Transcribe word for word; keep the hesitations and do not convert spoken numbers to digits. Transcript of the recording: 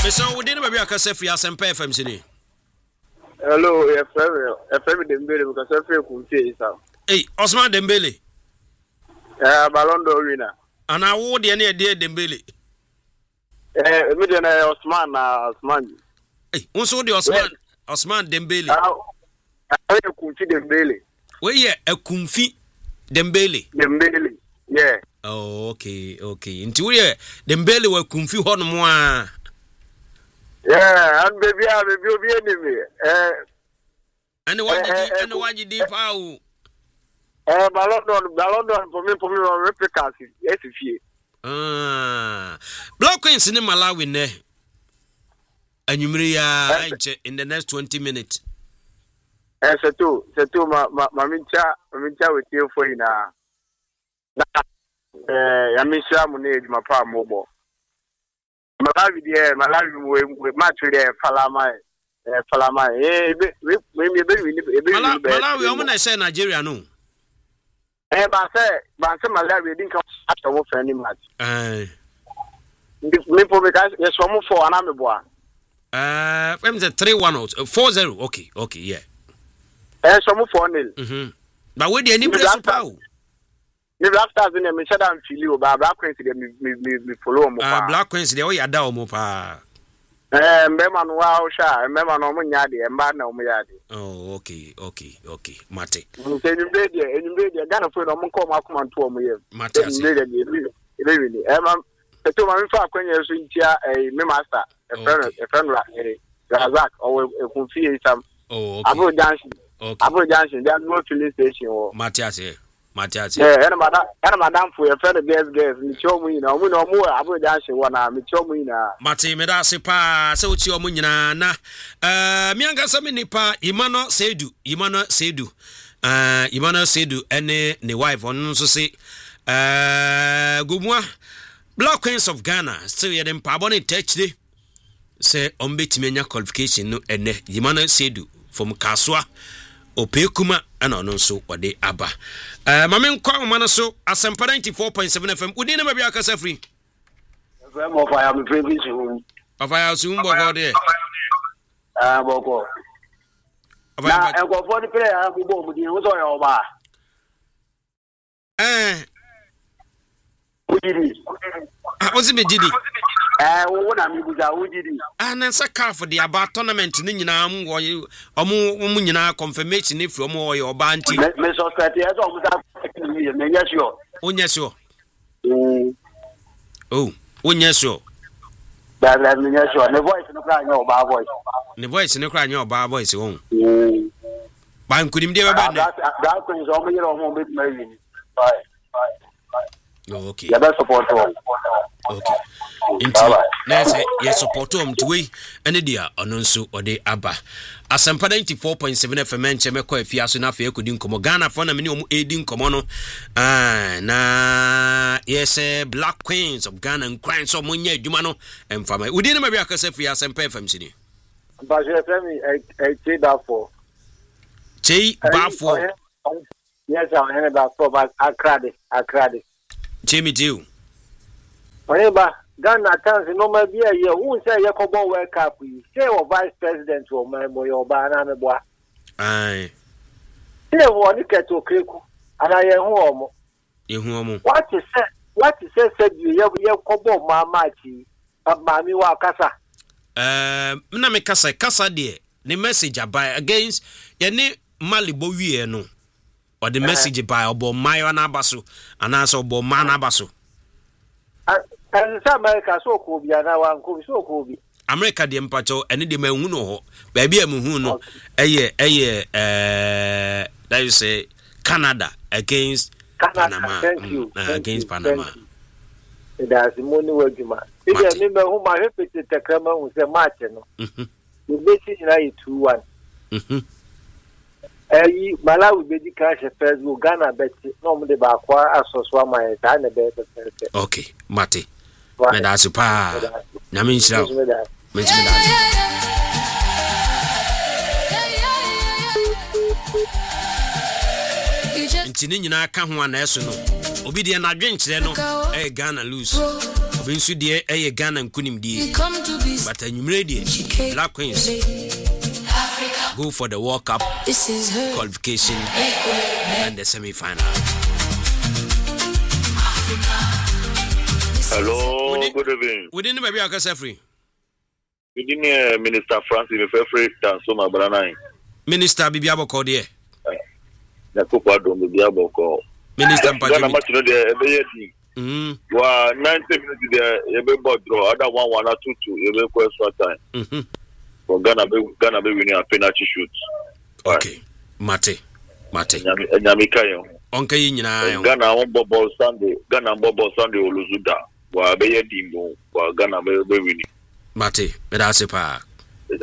Mister we didn't maybe I can say free as F M city. Hello, F M F M Dembele because F M could say so. Hey, Osman Dembele. Uh, Ballon d'Or winner. And I would any idea Dembele. Eh, median Osman Osman. Hey, also the Osman Osman Dembele. I could see Dembele. Well, yeah, a Kumfi Dembele. Dembele. Yeah. Oh, okay, okay. Into where Dembele were Kumfi Hon moi. Yeah, and baby, I will be enemy. Eh, and what did you and what you did, Pau? Eh, Ballon d'Or, Ballon d'Or for me, for me, replicas. Yes, if you. Ah, Black Queen Cinema Malawi ne. And you may in the next twenty minutes. Eh, so too, so too, my my my mincha, my mincha with you for you now. Eh, I miss you. I'm need my power mobile. Malawi there, Malawi we match with there. Falama, Falama. Eh, we we we we. Malawi, I'm gonna say Nigeria no. Eh, but say, but say Malawi didn't come after what for any match. Eh. Me for because yes, one for an army boy. Uh, I'm the three one out four zero. Okay, okay, yeah. Eh, some for nil. Mhm. But where the any place to power? Me Black Stars in me shada am feel o ba Black Queens dey me me me follow mo pa. Ah, Black Queens dey o ya da o mo pa. Eh, mbema no wa o sha, mbema no mo nya de, mba na o mo ya de. Oh, okay, okay, okay. Mate. Enyimbe de, enyimbe de, Ghana fo no mo ko ma akoma nto o mo ye. Mate ase. Enyimbe de, ebe ni. Eh ma, eto ma me fa akwanya so ntia eh me master, e friend, e friend la eh Razak o e kunfi sam. Oh, okay. Abo Junction. Okay. Abo Junction, that no filling station o. Mate ase. Matias. Yeah, and madam, and madam for your friend of guest guest, me show me now, we know more about Janshi one, me show me now. Mati, me da se pa, se uchi omu nyina na. Uh, mi anga sa mi nipa, Imano Sedu, Imano Sedu. Uh, Imano Sedu, ene ne wife, onu so se. Uh, Gumwa, Black Queens of Ghana, still yedem pa abone touch de. Se ombe timenya qualification no ene, Imano Sedu, from Kaswa. Opekuma ana ono nso wode aba eh mame nkwa ma no so Asempa ninety-four point seven F M udi na mabia kasa free F M of I am previous room of I assume boko de ah boko na e go for the player abu bo mu di wo so yo ba eh ujidi ah ozi me jidi eh wo na mi buja ujidi ah na sa caf the aba tournament ni nyina am wo omu omu nyina confirmation if omu wo yo ba anti me so set e so omu sa me me nya sure onya sure mm oh onya sure da da me nya sure ne voice no kra nya oba voice ne voice ne kra nya oba voice won mm ba nkunim de ba ne da ko nso omu yero omu be ma yi bye oh, okay ya ba support one okay inti na say ye support am to we ene dia ono nso ode aba Asempa ninety-four point seven F M nche mekọ afia so na afia ekodi nkomo Ghana fo na meni omu edi nkomo no ah na yes Black Queens of Ghana and crying so munya adwuma no emfama udi na mabia kasa afia Asempa F M sini ba je F M e che da for che ba for yes I heard that for but akrade akrade che mi tiu Oeba Ghana chance no ma bia ye who say ye ko bo World Cup yi say o vice president o ma mo yo ba na me boa ai say wo ni keto kreku ana ye hu omo ye hu omo what is say what is say say ye ye ko bo ma match ma mi wa kasa eh na me kasa kasa de the message by against ye ni Malibo wie no or the message by obo mayo na abaso ana so obo ma na abaso and America so ko bia na wan ko so ko bi America de mpacho ene de mahu no ho ba bia mahu no eye eye eh that you say Canada against Canada, Panama thank you. Uh, thank against you, Panama that's money wajuma ide me me hu ma repete tekrama hu se match no mhm we beti na yi two one mhm eh Malawi beji cash first go Ghana bet no mo de ba kwa asoso amai ta na be be okay mate me da super na me nshira me nshira da ntini nyina ka ho ana eso no obi de na dwenkyere no eh Ghana lose Vinsu de eye Ghana nkunim die. But enyumre die Black Queens go for the World Cup qualification and the semi-final. Hello, good evening. We didn't maybe akasa free. We didn't Minister Francis Mefefre Tansoma Branai. Minister Bibi Aboko de. Na kopa do Bibi Aboko. Minister Mpaji. Ghana match no de ebeye. Mhm. Wa ninety minutes there ebe ball draw other one one two two ebe ko extra time. Mhm. For Ghana be Ghana be winning a penalty shoot. Okay. Mate. Mate. Enyami kayo. Onka yi nyina. Ghana won ball Sunday. Ghana ball Sunday Oluzuda. Wa be ye dimbo. Wa Ghana be be winning. Mate. Beda sepa.